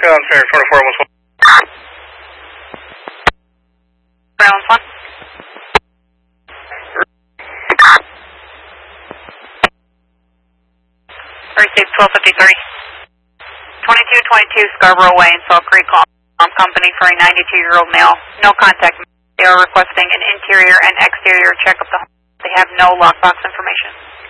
Fair 24 was 1. Received 1253. 2222 Scarborough Way in Salt Creek, company for a 92-year-old male. No contact. They are requesting an interior and exterior check of the home. They have no lockbox information.